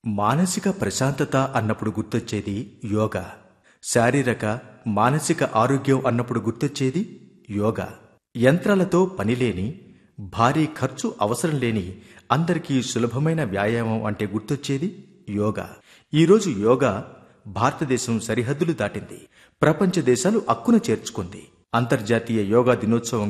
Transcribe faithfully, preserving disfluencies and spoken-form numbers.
మానసిక ప్రశాంతత అన్నప్పుడు గుర్తొచ్చేది యోగా. శారీరక మానసిక ఆరోగ్యం అన్నప్పుడు గుర్తొచ్చేది యోగా. యంత్రాలతో పనిలేని, భారీ ఖర్చు అవసరం లేని, అందరికీ సులభమైన వ్యాయామం అంటే గుర్తొచ్చేది యోగా. ఈరోజు యోగా భారతదేశం సరిహద్దులు దాటింది. ప్రపంచ దేశాలు అక్కున చేర్చుకుంది. అంతర్జాతీయ యోగా దినోత్సవం